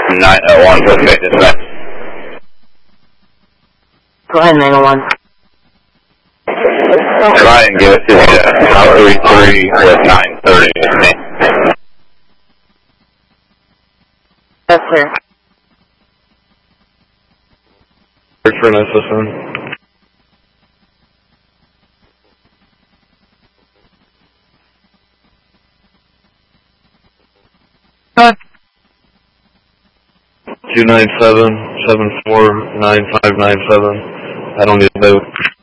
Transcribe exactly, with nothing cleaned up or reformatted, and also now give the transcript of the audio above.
nine oh one, perfect, dispatch. Go ahead, nine oh one. Try and give it to uh, three three with nine thirty. That's clear. Search for an S S N. Good. two nine seven, seven four nine five nine seven. I don't need a vote.